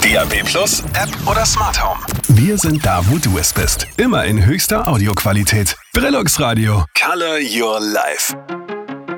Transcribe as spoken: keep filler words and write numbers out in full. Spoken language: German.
D A B Plus, App oder Smart Home. Wir sind da, wo du es bist. Immer in höchster Audioqualität. Brillux Radio. Color your life.